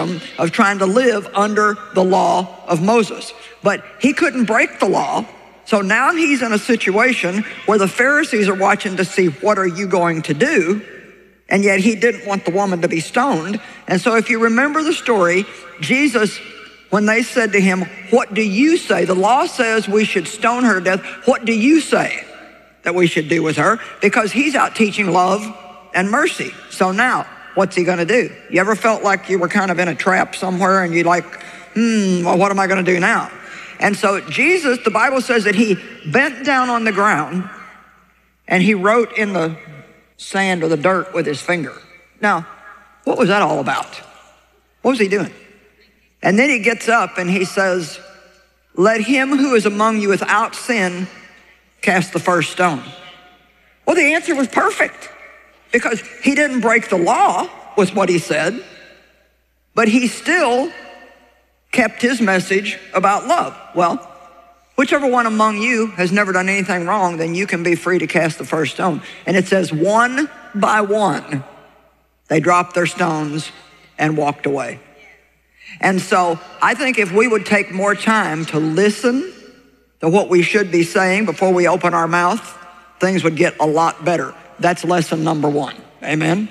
system of trying to live under the law of Moses. But he couldn't break the law. So now he's in a situation where the Pharisees are watching to see, what are you going to do? And yet he didn't want the woman to be stoned. And so if you remember the story, Jesus, when they said to him, what do you say? The law says we should stone her to death. What do you say that we should do with her? Because he's out teaching love and mercy. So now, what's he going to do? You ever felt like you were kind of in a trap somewhere and you're like, well, what am I going to do now? And so Jesus, the Bible says that he bent down on the ground and he wrote in the sand or the dirt with his finger. Now, what was that all about? What was he doing? And then he gets up and he says, let him who is among you without sin cast the first stone. Well, the answer was perfect because he didn't break the law with what he said, but he still kept his message about love. Well, whichever one among you has never done anything wrong, then you can be free to cast the first stone. And it says one by one, they dropped their stones and walked away. And so I think if we would take more time to listen to what we should be saying before we open our mouth, things would get a lot better. That's lesson number one. Amen.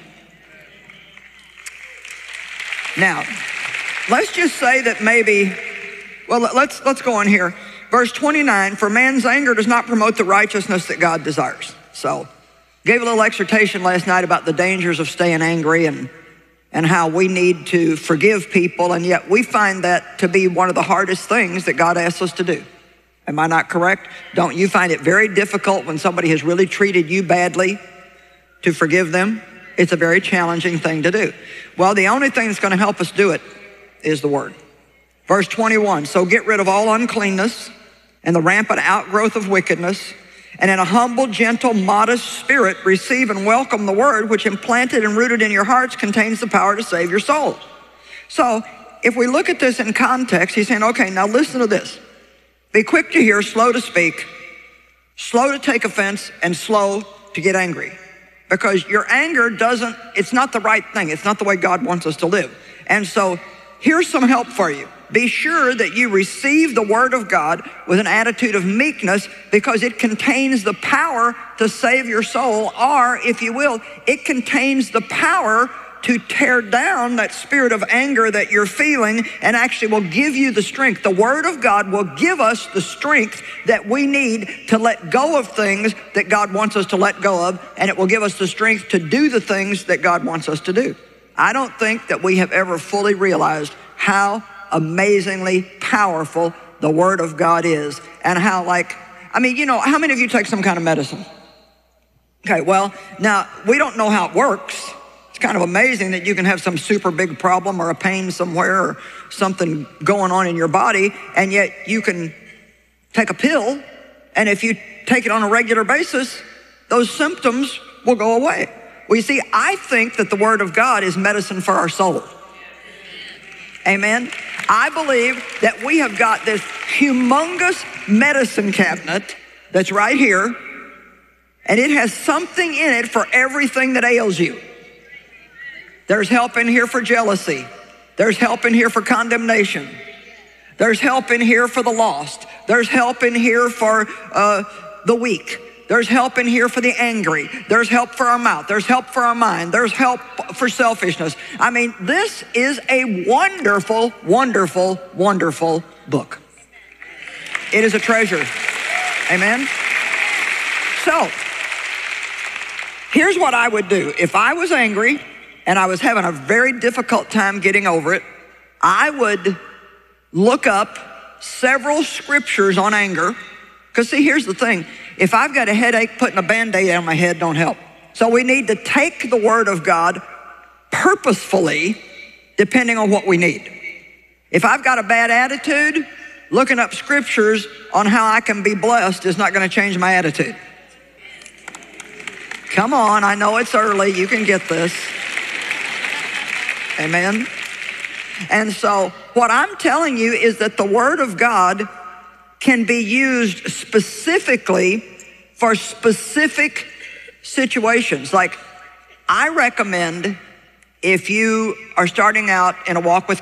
Now, let's just say that maybe, well, let's go on here. Verse 29, for man's anger does not promote the righteousness that God desires. So, gave a little exhortation last night about the dangers of staying angry and how we need to forgive people, and yet we find that to be one of the hardest things that God asks us to do. Am I not correct? Don't you find it very difficult when somebody has really treated you badly to forgive them? It's a very challenging thing to do. Well, the only thing that's going to help us do it is the word. Verse 21, so get rid of all uncleanness and the rampant outgrowth of wickedness, and in a humble, gentle, modest spirit, receive and welcome the word which implanted and rooted in your hearts contains the power to save your souls. So if we look at this in context, he's saying, okay, now listen to this. Be quick to hear, slow to speak, slow to take offense, and slow to get angry. Because your anger it's not the right thing. It's not the way God wants us to live. And so here's some help for you. Be sure that you receive the word of God with an attitude of meekness because it contains the power to save your soul, or if you will, it contains the power to tear down that spirit of anger that you're feeling and actually will give you the strength. The word of God will give us the strength that we need to let go of things that God wants us to let go of, and it will give us the strength to do the things that God wants us to do. I don't think that we have ever fully realized how amazingly powerful the word of God is, and how how many of you take some kind of medicine? Okay, well, now we don't know how it works. It's kind of amazing that you can have some super big problem or a pain somewhere or something going on in your body, and yet you can take a pill, and if you take it on a regular basis, those symptoms will go away. Well, you see, I think that the word of God is medicine for our soul. Amen. I believe that we have got this humongous medicine cabinet that's right here, and it has something in it for everything that ails you. There's help in here for jealousy. There's help in here for condemnation. There's help in here for the lost. There's help in here for the weak. There's help in here for the angry. There's help for our mouth. There's help for our mind. There's help for selfishness. I mean, this is a wonderful, wonderful, wonderful book. It is a treasure. Amen. So, here's what I would do. If I was angry and I was having a very difficult time getting over it, I would look up several scriptures on anger. Because see, here's the thing. If I've got a headache, putting a Band-Aid on my head don't help. So we need to take the word of God purposefully, depending on what we need. If I've got a bad attitude, looking up scriptures on how I can be blessed is not going to change my attitude. Come on, I know it's early. You can get this. Amen. And so what I'm telling you is that the word of God can be used specifically for specific situations. Like, I recommend if you are starting out in a walk with